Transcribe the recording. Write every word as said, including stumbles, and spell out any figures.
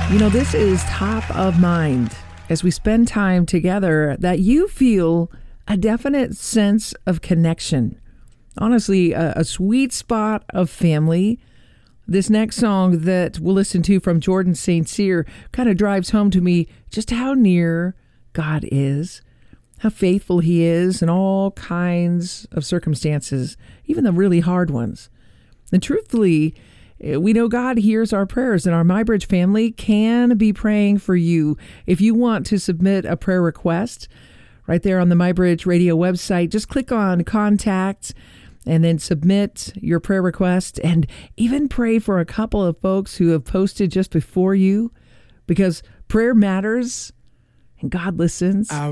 You know, this is top of mind as we spend time together, that you feel a definite sense of connection. Honestly, a, a sweet spot of family. This next song that we'll listen to from Jordan Saint Cyr kind of drives home to me just how near God is, how faithful he is in all kinds of circumstances, even the really hard ones. And truthfully, we know God hears our prayers, and our MyBridge family can be praying for you. If you want to submit a prayer request, right there on the MyBridge Radio website, just click on Contact and then submit your prayer request, and even pray for a couple of folks who have posted just before you, because prayer matters and God listens.